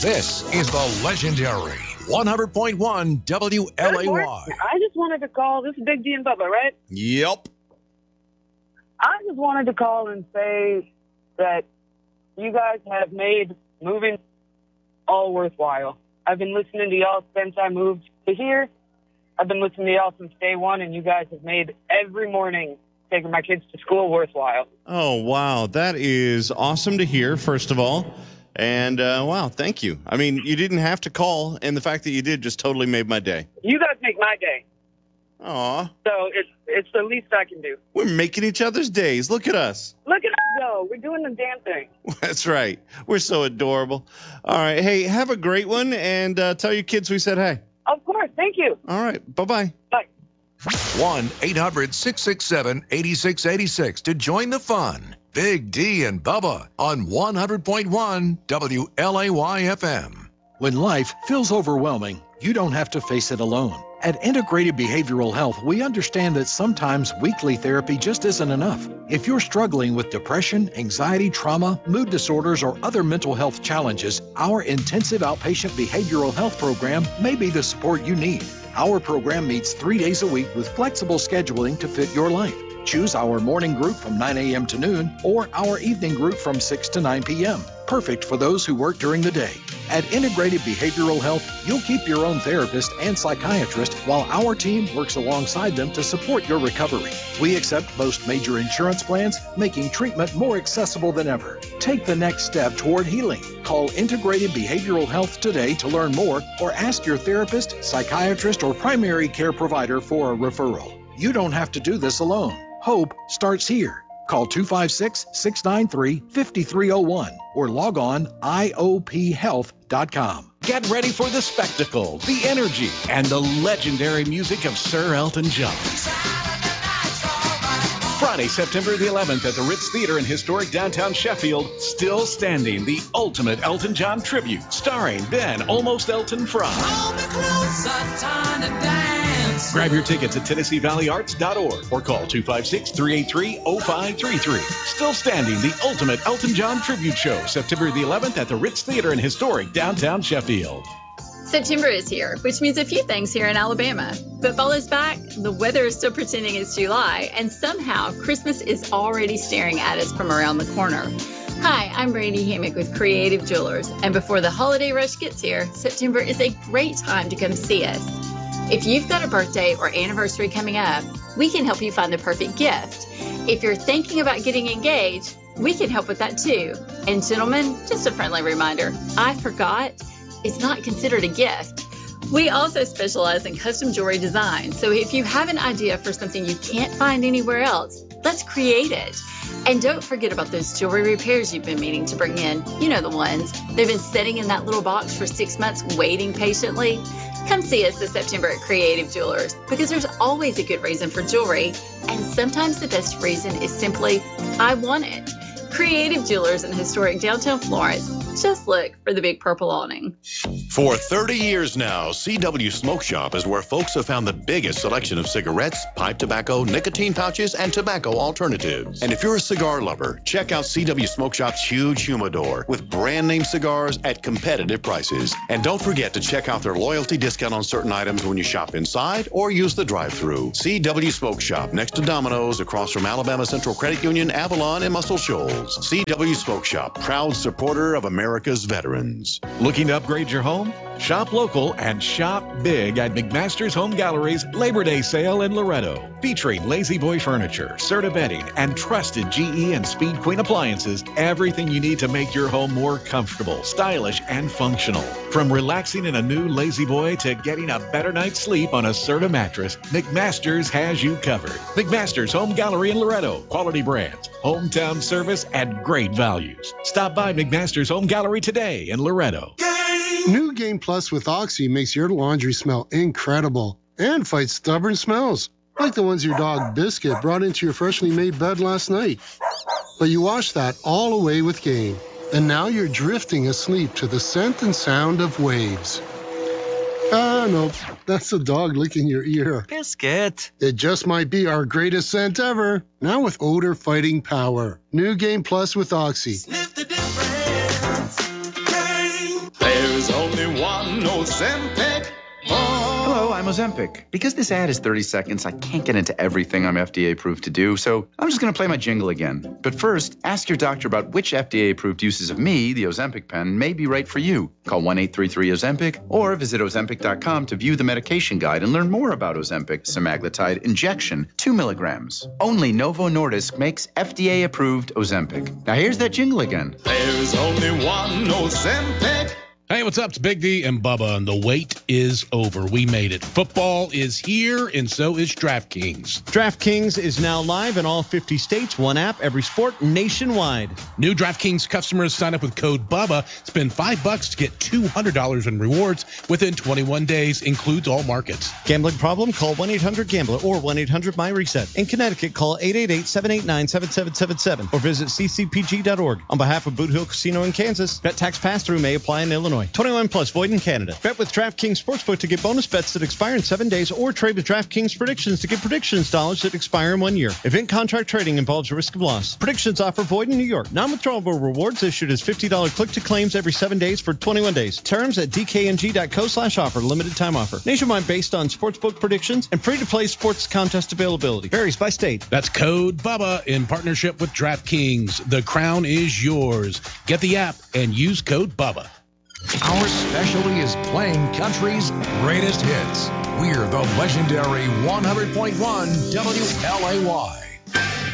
This is the legendary 100.1 WLAY. I just wanted to call. This is Big D and Bubba, right? Yep. I just wanted to call and say that you guys have made moving all worthwhile. I've been listening to y'all since I moved to here. I've been listening to y'all since day one, and you guys have made every morning taking my kids to school worthwhile. Oh, wow. That is awesome to hear, first of all. And, wow, thank you. I mean, you didn't have to call, and the fact that you did just totally made my day. You guys make my day. Aw. So it's the least I can do. We're making each other's days. Look at us. Look at us go. We're doing the damn thing. That's right. We're so adorable. All right. Hey, have a great one, and tell your kids we said hey. Of course. Thank you. All right. Bye-bye. Bye. 1-800-667-8686 to join the fun. Big D and Bubba on 100.1 WLAY-FM. When life feels overwhelming, you don't have to face it alone. At Integrated Behavioral Health, we understand that sometimes weekly therapy just isn't enough. If you're struggling with depression, anxiety, trauma, mood disorders, or other mental health challenges, our intensive outpatient behavioral health program may be the support you need. Our program meets 3 days a week with flexible scheduling to fit your life. Choose our morning group from 9 a.m. to noon or our evening group from 6 to 9 p.m. Perfect for those who work during the day. At Integrated Behavioral Health, you'll keep your own therapist and psychiatrist while our team works alongside them to support your recovery. We accept most major insurance plans, making treatment more accessible than ever. Take the next step toward healing. Call Integrated Behavioral Health today to learn more or ask your therapist, psychiatrist, or primary care provider for a referral. You don't have to do this alone. Hope starts here. Call 256-693-5301 or log on IOPhealth.com. Get ready for the spectacle, the energy, and the legendary music of Sir Elton John. Friday, September the 11th at the Ritz Theater in historic downtown Sheffield, Still Standing, the ultimate Elton John tribute, starring then Almost Elton Fry. Grab your tickets at TennesseeValleyArts.org or call 256-383-0533. Still Standing, the ultimate Elton John tribute show, September the 11th at the Ritz Theater in historic downtown Sheffield. September is here, which means a few things here in Alabama. Football is back, the weather is still pretending it's July, and somehow Christmas is already staring at us from around the corner. Hi, I'm Brandy Hammock with Creative Jewelers, and before the holiday rush gets here, September is a great time to come see us. If you've got a birthday or anniversary coming up, we can help you find the perfect gift. If you're thinking about getting engaged, we can help with that too. And gentlemen, just a friendly reminder, I forgot, it's not considered a gift. We also specialize in custom jewelry design, so if you have an idea for something you can't find anywhere else, let's create it. And don't forget about those jewelry repairs you've been meaning to bring in. You know the ones. They've been sitting in that little box for 6 months waiting patiently. Come see us this September at Creative Jewelers, because there's always a good reason for jewelry, and sometimes the best reason is simply, I want it. Creative Jewelers in historic downtown Florence. Just look for the big purple awning. For 30 years now, CW Smoke Shop is where folks have found the biggest selection of cigarettes, pipe tobacco, nicotine pouches, and tobacco alternatives. And if you're a cigar lover, check out CW Smoke Shop's huge humidor with brand name cigars at competitive prices. And don't forget to check out their loyalty discount on certain items when you shop inside or use the drive-thru. CW Smoke Shop next to Domino's across from Alabama Central Credit Union, Avalon, and Muscle Shoals. CW Smoke Shop, proud supporter of America's veterans. Looking to upgrade your home? Shop local and shop big at McMaster's Home Gallery's Labor Day sale in Loretto. Featuring Lazy Boy Furniture, Serta Bedding, and trusted GE and Speed Queen appliances, everything you need to make your home more comfortable, stylish, and functional. From relaxing in a new Lazy Boy to getting a better night's sleep on a Serta mattress, McMaster's has you covered. McMaster's Home Gallery in Loretto. Quality brands, hometown service, and great values. Stop by McMaster's Home Gallery today in Loretto. New Game Plus with Oxy makes your laundry smell incredible and fights stubborn smells, like the ones your dog Biscuit brought into your freshly made bed last night. But you wash that all away with Gain, and now you're drifting asleep to the scent and sound of waves. Ah, no, that's the dog licking your ear. Biscuit. It just might be our greatest scent ever, now with odor-fighting power. New Game Plus with Oxy. Sniff the difference. There's Ozempic. Hello, I'm Ozempic. Because this ad is 30 seconds, I can't get into everything I'm FDA approved to do, so I'm just going to play my jingle again. But first, ask your doctor about which FDA approved uses of me, the Ozempic pen, may be right for you. Call 1-833-OZEMPIC or visit Ozempic.com to view the medication guide and learn more about Ozempic semaglutide injection, 2 milligrams. Only Novo Nordisk makes FDA approved Ozempic. Now here's that jingle again. There's only one Ozempic. Hey, what's up? It's Big D and Bubba, and the wait is over. We made it. Football is here, and so is DraftKings. DraftKings is now live in all 50 states, one app, every sport, nationwide. New DraftKings customers sign up with code BUBBA. Spend $5 to get $200 in rewards within 21 days. Includes all markets. Gambling problem? Call 1-800-GAMBLER or 1-800-MyReset. In Connecticut, call 888-789-7777 or visit ccpg.org. On behalf of Boot Hill Casino in Kansas, bet tax pass-through may apply in Illinois. 21 plus, void in Canada. Bet with DraftKings Sportsbook to get bonus bets that expire in 7 days, or trade with DraftKings Predictions to get predictions dollars that expire in 1 year. Event contract trading involves a risk of loss. Predictions offer void in New York. Non-withdrawable rewards issued as $50 click-to-claims every 7 days for 21 days. Terms at dkng.co/offer. Limited time offer. Nationwide based on sportsbook predictions and free-to-play sports contest availability. Varies by state. That's code BUBBA in partnership with DraftKings. The crown is yours. Get the app and use code BUBBA. Our specialty is playing country's greatest hits. We're the legendary 100.1 WLAY.